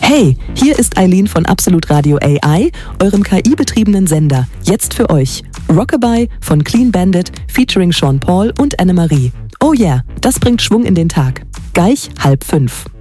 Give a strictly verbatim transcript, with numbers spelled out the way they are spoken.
Hey, hier ist Eileen von Absolut Radio A I, eurem K I-betriebenen Sender. Jetzt für euch. Rockabye von Clean Bandit featuring Sean Paul und Annemarie. Oh yeah, das bringt Schwung in den Tag. Gleich halb fünf.